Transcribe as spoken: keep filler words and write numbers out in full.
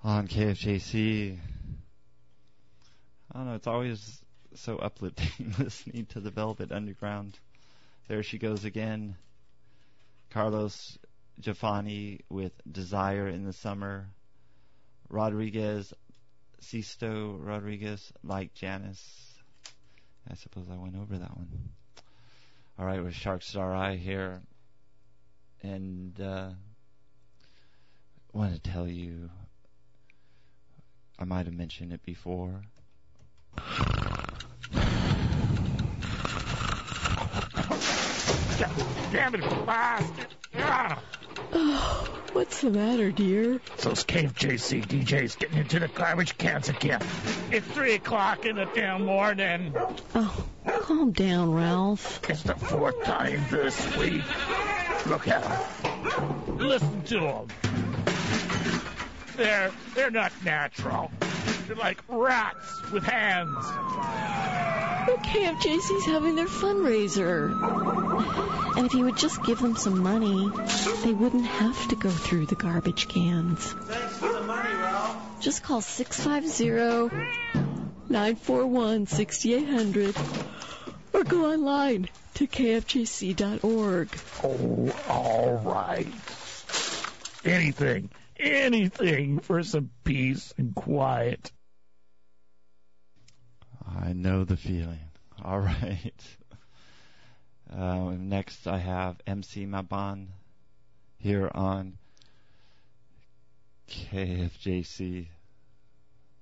on K F J C. I don't know, it's always so uplifting listening to the Velvet Underground. There she goes again. Carlos Jafani with Desire in the Summer. Rodriguez, Sisto Rodriguez, Like Janice. I suppose I went over that one. Alright, with Shark Star Eye here. And uh I want to tell you, I might have mentioned it before. Damn it, bastard! Ah. Oh, what's the matter, dear? Those K F J C D Js getting into the garbage cans again. It's three o'clock in the damn morning. Oh, calm down, Ralph. It's the fourth time this week. Look at them. Listen to them. They're, they're not natural. They're like rats with hands. Well, K F J C's having their fundraiser. And if you would just give them some money, they wouldn't have to go through the garbage cans. Thanks for the money, Ralph. Just call six five zero, nine four one, six eight zero zero or go online to K F J C dot org. Oh, all right. Anything, anything for some peace and quiet. I know the feeling. All right. Uh, next I have M C Maban here on K F J C.